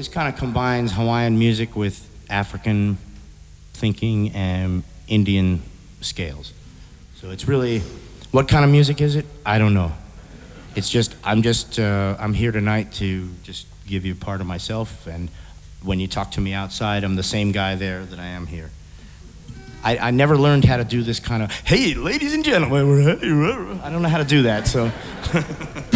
This kind of combines Hawaiian music with African thinking and Indian scales. So it's really, what kind of music is it? I don't know. It's just, I'm here tonight to just give you part of myself, and when you talk to me outside, I'm the same guy there that I am here. I never learned how to do this kind of, hey, ladies and gentlemen, I don't know how to do that, so.